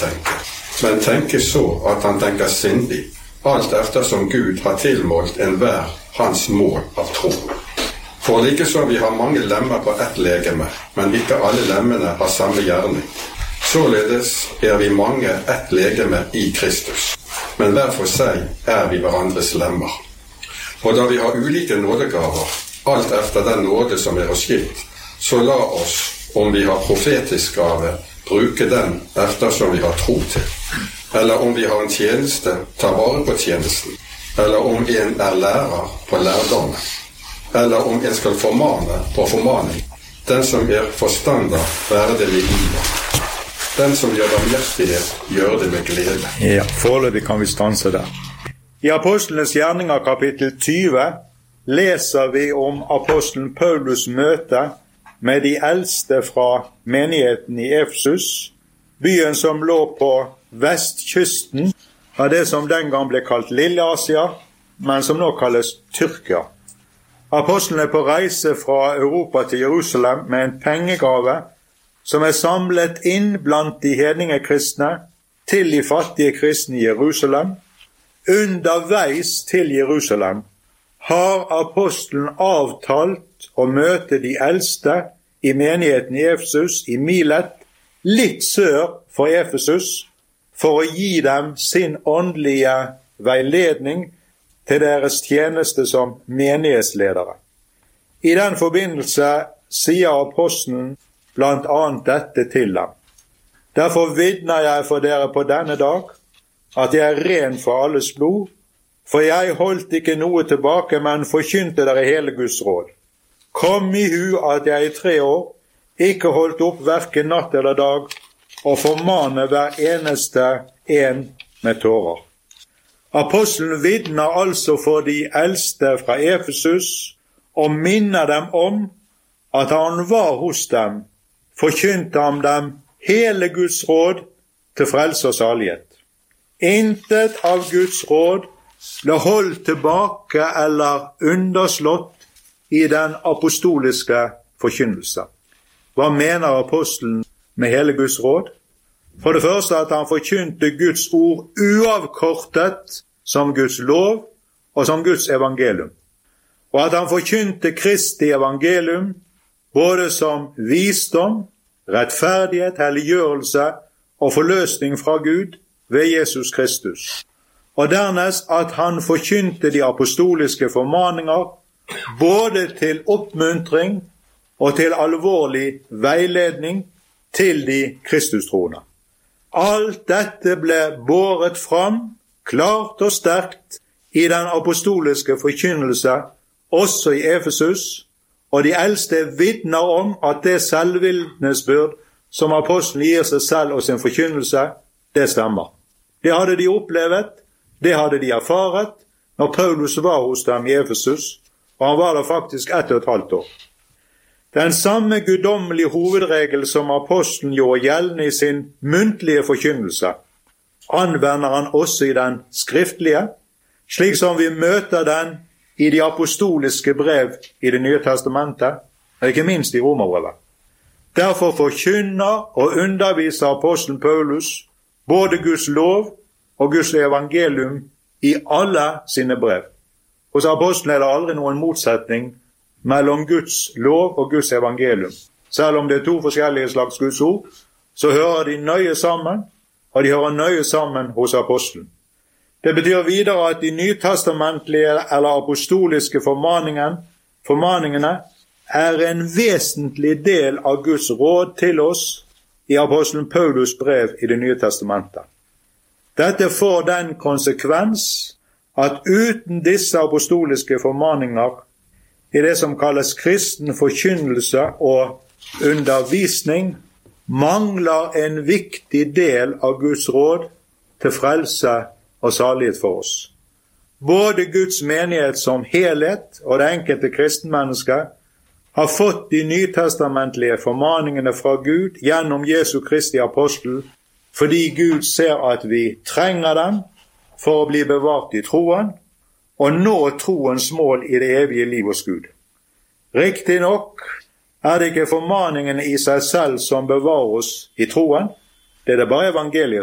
tenke, men tenke så at han tenker sindig, alt eftersom Gud har tilmålt enhver hans mål av tro. For like så vi har mange lemmer på ett legeme, men ikke alle lemmene har samme gjerning. Således vi mange ett legeme i Kristus, men hver for seg vi hverandres lemmer. Og da vi har ulike nådegaver, alt efter den nåde som oss gitt, så la oss, om vi har profetisk gave, bruke den eftersom vi har tro til. Eller om vi har en tjeneste, ta vare på tjenesten. Eller om en lærer, på lærdommen. Eller om en skal formane, på formaning. Den som forstander, være det med iver. Den som gjør barmhjertighet, gjør det med glede. Ja, foreløpig kan vi stanse der. I Apostlenes gjerninger kapittel 20 leser vi om apostelen Paulus møte med de eldste fra menigheten i Efesus, byen som lå på vestkysten av det som den gang ble kalt Lille-Asia, men som nå kalles Tyrkia. Apostlene på reise fra Europa til Jerusalem med en pengegave som samlet inn blant de hedningekristne til de fattige kristne i Jerusalem. Underveis til Jerusalem har apostelen avtalt å møte de eldste i menigheten i Efesus, i Milet, litt sør for Efesus, for å gi dem sin åndelige veiledning til deres tjeneste som menighetsledere. I den forbindelse sier apostelen blant annet dette til dem. Derfor vitner jeg for dere på denne dag, at jeg ren for alles blod, for jeg holdt ikke noe tilbake, men forkynte dere hele Guds råd. Kom i hu at jeg i 3 år ikke holdt opp hverken natt eller dag, og formane hver eneste en med tårer. Apostelen vitner altså for de eldste fra Efesus, og minner dem om at han var hos dem, forkynte ham dem hele Guds råd til frelse og salighet. Intet av Guds råd ble holdt tilbake eller underslått i den apostoliske forkynnelse. Hva mener apostelen med hele Guds råd? For det første at han forkynte Guds ord uavkortet som Guds lov og som Guds evangelium. Og at han forkynte Kristi evangelium både som visdom, rettferdighet, helliggjørelse og forløsning fra Gud ved Jesus Kristus. Og dernest at han forkynte de apostoliske formaninger både til oppmuntring og til alvorlig veiledning til de Kristustroende. Alt dette ble båret fram, klart og sterkt, i den apostoliske forkynnelse, også i Efesus, og de eldste vitner om at det selvvitnesbyrd som apostelen gir seg selv og sin forkynnelse, det stemmer. Det hadde de opplevet, det hadde de erfaret, når Paulus var hos dem i Efesus, og han var der faktisk 1,5 år. Den samme guddommelige hovedregel som apostelen gjorde gjeldende i sin muntlige forkynnelse, anvender han også i den skriftlige, slik som vi møter den i de apostoliske brev i Det nye testamentet, og ikke minst i Romerbrevet. Derfor forkynner og underviser apostelen Paulus både Guds lov og Guds evangelium i alle sine brev. Hos apostelen det aldri noen motsetning mellom Guds lov og Guds evangelium. Selv om det 2 forskjellige slags Guds ord, så hører de nøye sammen, og de hører nøye sammen hos apostelen. Det betyr videre at de nytestamentlige eller apostoliske formaningene en vesentlig del av Guds råd til oss i apostelen Paulus brev i Det nye testamentet. Dette får den konsekvens at uten disse apostoliske formaninger i det som kalles kristen forkynnelse og undervisning, mangler en viktig del av Guds råd til frelse og salighet for oss. Både Guds menighet som helhet og det enkelte kristenmenneske har fått de nytestamentlige formaningene fra Gud gjennom Jesu Kristi apostel, fordi Gud ser at vi trenger dem for å bli bevart i troen, og nå troens mål i det evige liv hos Gud. Riktig nok det ikke formaningene i seg selv som bevarer oss i troen, det bare evangeliet